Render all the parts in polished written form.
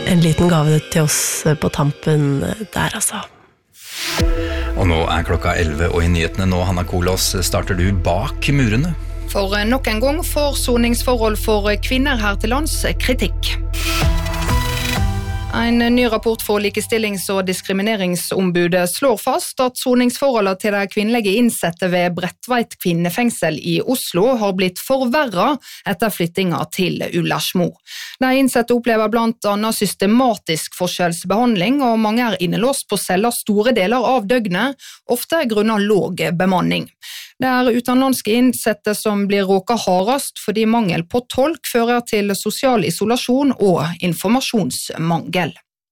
En liten gave til oss på tampen der, altså. Og nå klokka 11, og i nyhetene nå, Hanna Kolås, starter du bak murene. For nok en gang får soningsforhold for kvinner her til lands kritikk. En ny rapport for Likestillings- og diskrimineringsombudet slår fast at soningsforholdet til de kvinnelige innsette ved Bredtveit kvinnefengsel i Oslo har blitt forverret etter flyttinga til Ullersmo. De innsette opplever blant annet systematisk forskjellsbehandling, og mange innelåst på celler store deler av døgnet, ofte grunnet låg bemanning. Det utenlandske innsette som blir råket hardest fordi mangel på tolk fører til sosial isolasjon og informasjonsmangel.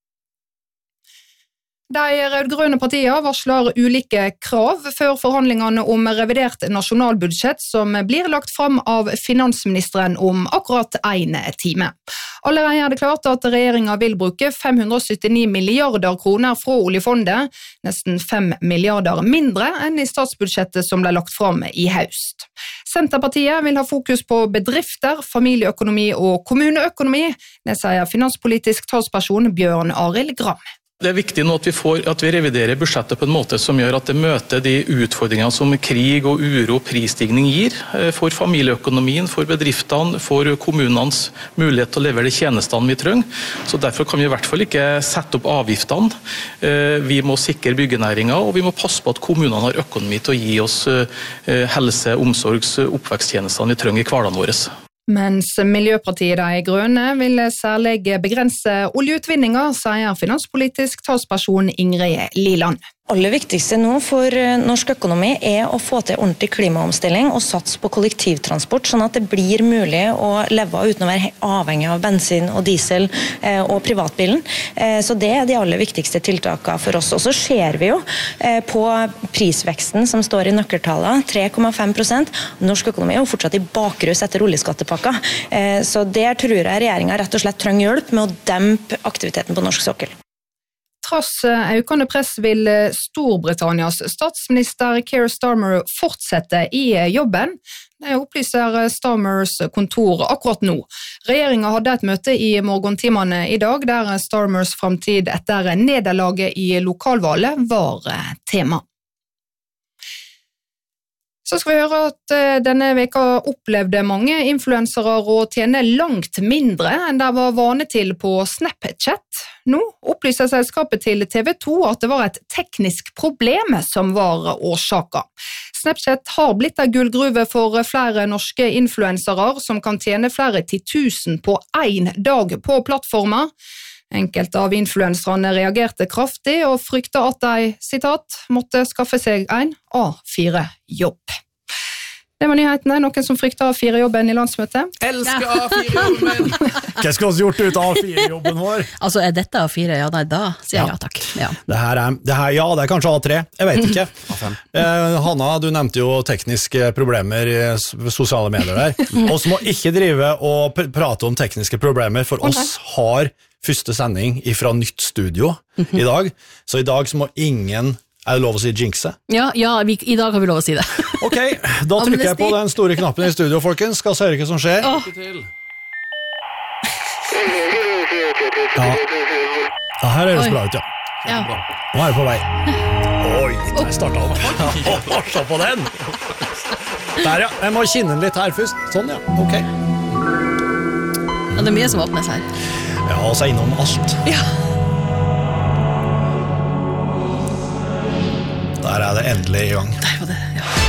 De rødgrønne partiene varsler ulike krav før forhandlingene om revidert nasjonalbudsjett som blir lagt fram av finansministeren om akkurat en time. Allerede det klart at regjeringen vil bruke 579 milliarder kroner fra oljefondet, nesten 5 milliarder mindre enn i statsbudsjettet som ble lagt fram i høst. Senterpartiet vil ha fokus på bedrifter, familieøkonomi og kommuneøkonomi, det sier finanspolitisk talsperson Bjørn Arild Gram. Det viktig nå at vi reviderer budsjettet på en måte som gjør at det møter de utfordringene som krig og uro og prisstigning gir for familieøkonomien, for bedriftene, for kommunenes mulighet til å levere de tjenestene vi trenger. Så derfor kan vi i hvert fall ikke sette opp avgiftene. Vi må sikre byggenæringen, og vi må passe på at kommunene har økonomi til å gi oss helse-, omsorgs- og oppveksttjenestene vi trenger i hverdagen vår. Mens Miljøpartiet De Grønne vil særlig begrense oljeutvinninga, sier finanspolitisk talsperson Ingrid Liland. Aller viktigste nå for norsk økonomi å få til ordentlig klimaomstilling og satse på kollektivtransport, sånn at det blir mulig å leve uten å være avhengig av bensin og diesel og privatbilen. Så det de aller viktigste tiltakene for oss. Og så ser vi jo på prisveksten som står i nøkkeltallet, 3,5%. Norsk økonomi jo fortsatt i bakrus etter oljeskattepakka. Så der tror jeg regjeringen rett og slett trenger hjelp med å dempe aktiviteten på norsk sokkel. Trass økende press vil Storbritannias statsminister Keir Starmer fortsette i jobben. Det opplyser Starmers kontor akkurat nå. Regjeringen hadde et møte i morgentimene i dag, der Starmers fremtid etter nederlaget i lokalvalget var tema. Så skal vi høre at denne veka opplevde mange influensere å tjene langt mindre enn det var vane til på Snapchat. Nå opplyser selskapet til TV 2 at det var et teknisk problem som var årsaken. Snapchat har blitt en gullgruve for flere norske influensere som kan tjene flere 10 000 på en dag på plattformer. Enkelte av influenserne reagerte kraftig og frykta at de, sitat, måtte skaffe seg en A4-jobb. Det var nyhetene. Noen som frykta A4-jobben i landsmøtet? Elsker A4-jobben! Hva skal vi gjort ut av A4-jobben vår? Altså, dette A4? Ja, nei, da sier jeg ja takk. Ja. Det er kanskje A3. Jeg vet ikke. Hanna, du nevnte jo tekniske problemer i sosiale medier der. Oss må ikke drive og prate om tekniske problemer, for oss har første sending fra nytt studio i dag. Så i dag så må ingen... Er det lov å si jinxe? Ja, i dag har vi lov å si det. Ok, da trykker jeg på den store knappen i studio, folkens. Skal se hva som skjer. Ja, her høres bra ut, ja. Nå er det på vei. Oi, der startet opp. Se på den. Der, ja. Jeg må kinne den litt her først. Sånn, ja. Ok. Ja, det er mye som åpnes her. Ja, og så innom alt. Ja. Der er det endelig i gang. Der var det, ja.